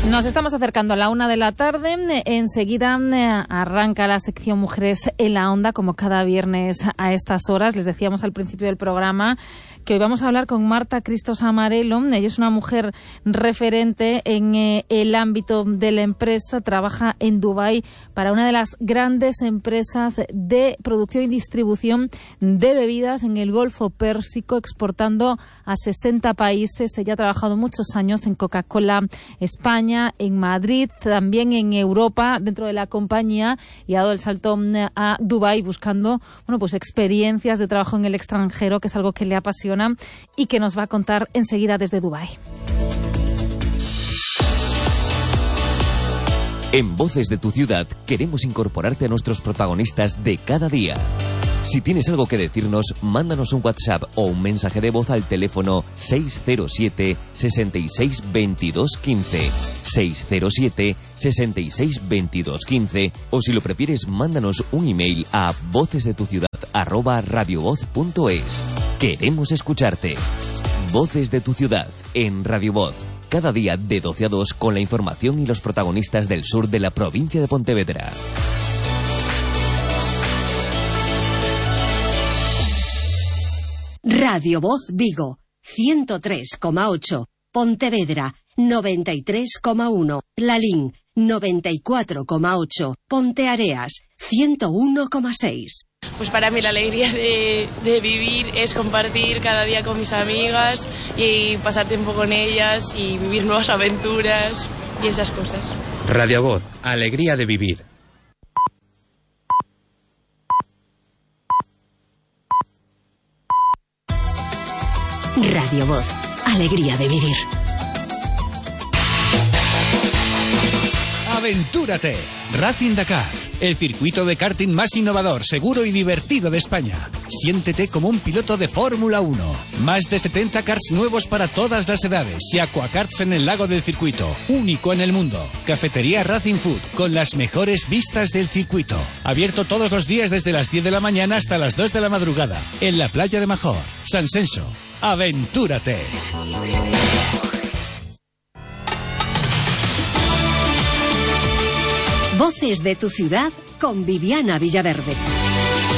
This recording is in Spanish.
Nos estamos acercando a la 1 de la tarde. Enseguida arranca la sección Mujeres en la Onda, como cada viernes a estas horas. Les decíamos al principio del programa que hoy vamos a hablar con Marta Cristos Amarelo. Ella es una mujer referente en el ámbito de la empresa. Trabaja en Dubái para una de las grandes empresas de producción y distribución de bebidas en el Golfo Pérsico, exportando a 60 países. Ella ha trabajado muchos años en Coca-Cola España, en Madrid, también en Europa, dentro de la compañía, y ha dado el salto a Dubái buscando, pues experiencias de trabajo en el extranjero, que es algo que le apasiona y que nos va a contar enseguida desde Dubái. En Voces de tu Ciudad queremos incorporarte a nuestros protagonistas de cada día. Si tienes algo que decirnos, mándanos un WhatsApp o un mensaje de voz al teléfono 607 66 22 15, 607 66 22 15, o si lo prefieres, mándanos un email a vocesdetuciudad@radiovoz.es. Queremos escucharte. Voces de tu Ciudad en Radio Voz. Cada día de 12 a 2 con la información y los protagonistas del sur de la provincia de Pontevedra. Radio Voz Vigo, 103,8. Pontevedra, 93,1. Lalín, 94,8. Ponteareas, 101,6. Pues para mí la alegría de vivir es compartir cada día con mis amigas y pasar tiempo con ellas y vivir nuevas aventuras y esas cosas. Radio Voz, alegría de vivir. Radio Voz, alegría de vivir. ¡Aventúrate! Racing Dakar, el circuito de karting más innovador, seguro y divertido de España. Siéntete como un piloto de Fórmula 1. Más de 70 karts nuevos para todas las edades y aquakarts en el lago del circuito, único en el mundo. Cafetería Racing Food, con las mejores vistas del circuito. Abierto todos los días desde las 10 de la mañana hasta las 2 de la madrugada. En la playa de Major, San Senso. ¡Aventúrate! Voces de tu Ciudad con Viviana Villaverde.